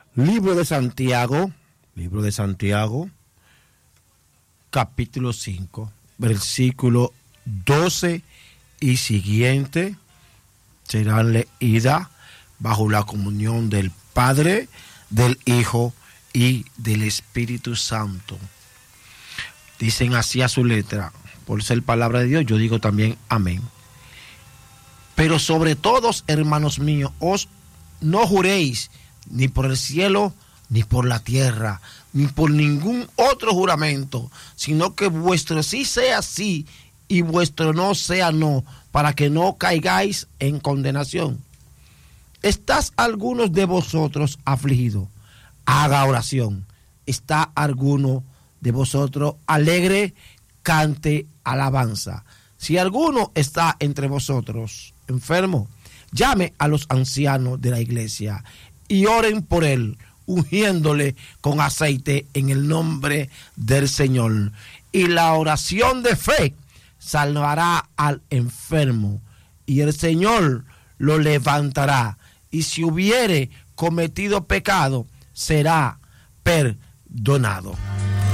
Libro de Santiago, capítulo 5, versículo 12 y siguiente, serán leídas bajo la comunión del Padre, del Hijo y del Espíritu Santo. Dicen así a su letra, por ser palabra de Dios, yo digo también amén. Pero sobre todos, hermanos míos, no juréis ni por el cielo, ni por la tierra, ni por ningún otro juramento, sino que vuestro sí sea sí y vuestro no sea no, para que no caigáis en condenación. ¿Estás algunos de vosotros afligidos? Haga oración. ¿Está alguno de vosotros alegre? Cante alabanza. Si alguno está entre vosotros enfermo, llame a los ancianos de la iglesia y oren por él, ungiéndole con aceite en el nombre del Señor. Y la oración de fe salvará al enfermo, y el Señor lo levantará. Y si hubiere cometido pecado, será perdonado.